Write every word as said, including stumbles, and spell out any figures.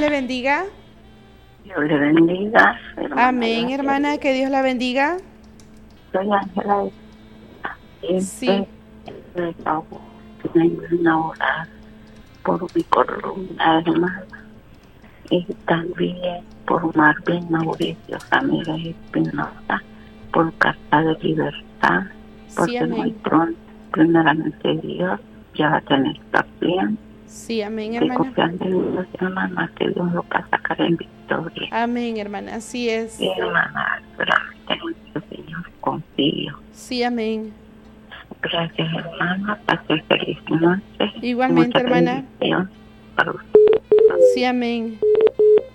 le bendiga. Dios le bendiga, hermana. Amén, Gracias. hermana, que Dios la bendiga. Soy Ángela. Sí. Siempre he estado a orar por mi columna, hermana. Y también por Marvin Mauricio Ramírez Espinosa, por Carta de Libertad, porque Sí, amén. muy pronto, primeramente Dios, ya va a tener también. Sí, amén, Que hermana. confiando en Dios, hermana, que Dios lo va a sacar en victoria. Amén, hermana, así es. Y hermana, solamente en nuestro Señor confío. Sí, amén. Gracias, hermana. Pase feliz noche. Igualmente, Mucha hermana. bendición para usted. Sí, amén.